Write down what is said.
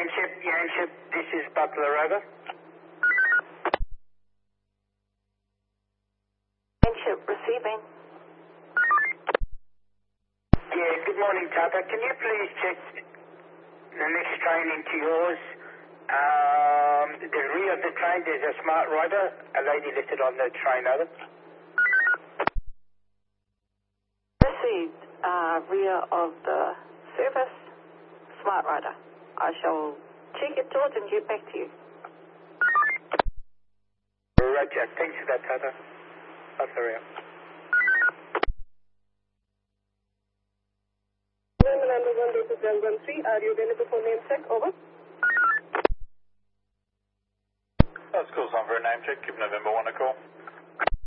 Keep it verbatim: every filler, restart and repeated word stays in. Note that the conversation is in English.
Yanship, Yanship, this is Butler, over. Yanship, receiving. Yeah, good morning, Tata. Can you please check the next train into yours? Um, the rear of the train, there's a smart rider, a lady listed on the train, over. Received, uh, rear of the service, smart rider. I shall check it, George, and get back to you. Roger, thanks for that, Tata. Butler out. November one, this is L one three. Are you available for name check? Over. That's cool, son, for a name check. Give November one a call.